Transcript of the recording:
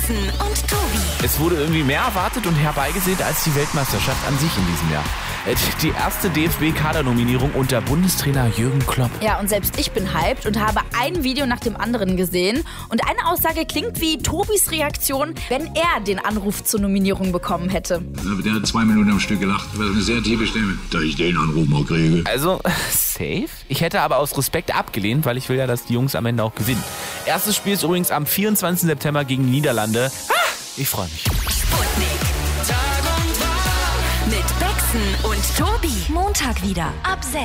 Becksen und Tobi. Es wurde irgendwie mehr erwartet und herbeigesehnt als die Weltmeisterschaft an sich in diesem Jahr. Die erste DFB-Kadernominierung unter Bundestrainer Jürgen Klopp. Ja, und selbst ich bin hyped und habe ein Video nach dem anderen gesehen. Und eine Aussage klingt wie Tobis Reaktion, wenn er den Anruf zur Nominierung bekommen hätte. Der hat 2 Minuten am Stück gelacht. Das ist eine sehr tiefe Stimme. Da ich den Anruf mal kriege. Also, safe? Ich hätte aber aus Respekt abgelehnt, weil ich will ja, dass die Jungs am Ende auch gewinnen. Erstes Spiel ist übrigens am 24. September gegen die Niederlande. Ich freue mich. Sputnik. Tag und Tag. Mit Becksen und Tobi. Montag wieder ab 6.